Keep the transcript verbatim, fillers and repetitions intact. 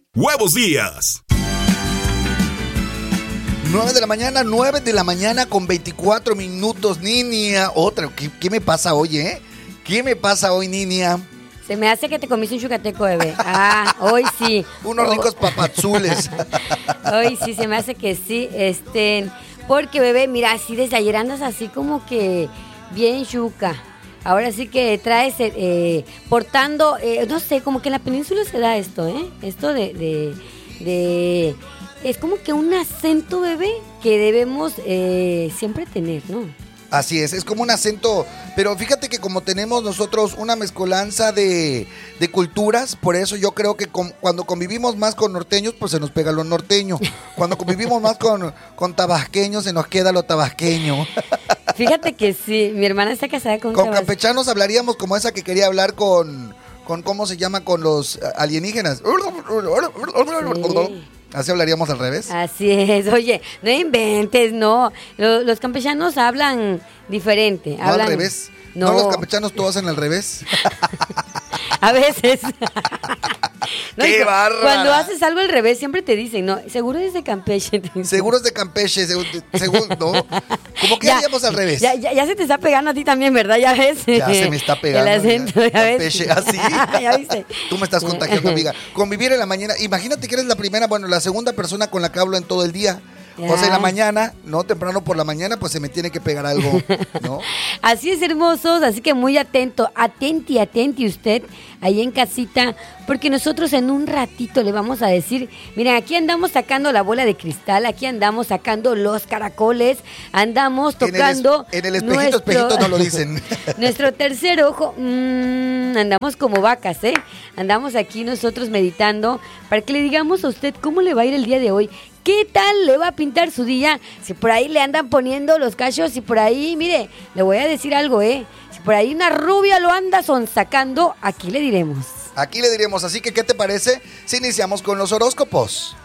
Huevos Días. nueve de la mañana, nueve de la mañana con veinticuatro minutos, niña. Otra, ¿qué, qué me pasa hoy, eh? ¿Qué me pasa hoy, niña? Se me hace que te comiste un chucateco, bebé. Ah, hoy sí. Unos oh. ricos papazules. Hoy sí, se me hace que sí. Este, porque, bebé, mira, así desde ayer andas así como que bien yuca. Ahora sí que traes eh, portando, eh, no sé, como que en la península se da esto, ¿eh? Esto de, de, de es como que un acento, bebé, que debemos eh, siempre tener, ¿no? Así es, es como un acento, pero fíjate que como tenemos nosotros una mezcolanza de, de culturas, por eso yo creo que con, cuando convivimos más con norteños, pues se nos pega lo norteño. Cuando convivimos más con, con tabasqueños, se nos queda lo tabasqueño. Fíjate que sí, mi hermana está casada con Con tabas... campechanos hablaríamos como esa que quería hablar con, con ¿cómo se llama? Con los alienígenas. Sí. ¿Así hablaríamos al revés? Así es. Oye, no inventes, no. Los, los campechanos hablan diferente. No, hablan... al revés. No. ¿No los campechanos todos hacen al revés? A veces. No, ¡Qué bárbara! Cuando haces algo al revés, siempre te dicen, no, seguro es de Campeche. Seguro es de Campeche, según, según ¿no? ¿Cómo que haríamos al revés? Ya, ya, ya se te está pegando a ti también, ¿verdad? Ya ves. Ya se me está pegando. El acento, ya, ya ves. Campeche, así. Ya viste. Tú me estás contagiando, amiga. Convivir en la mañana. Imagínate que eres la primera, bueno, la segunda persona con la que hablo en todo el día. Ya. O sea, en la mañana, no temprano por la mañana, pues se me tiene que pegar algo, ¿no? Así es, hermosos, así que muy atento, atenti, atenti usted ahí en casita, porque nosotros en un ratito le vamos a decir, miren, aquí andamos sacando la bola de cristal, aquí andamos sacando los caracoles, andamos tocando... En el, es, en el espejito, nuestro, espejito no lo dicen. Nuestro tercer ojo, mmm, andamos como vacas, ¿eh? Andamos aquí nosotros meditando para que le digamos a usted cómo le va a ir el día de hoy. ¿Qué tal le va a pintar su día? Si por ahí le andan poniendo los cachos, si por ahí, mire, le voy a decir algo, ¿eh? Si por ahí una rubia lo anda sonsacando, aquí le diremos. Aquí le diremos, así que ¿qué te parece si iniciamos con los horóscopos?